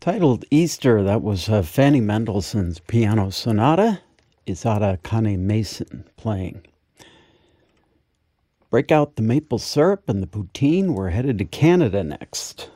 Titled Easter, that was Fanny Mendelssohn's Piano Sonata, Isata Kane Mason playing. Break out the maple syrup and the poutine. We're headed to Canada next.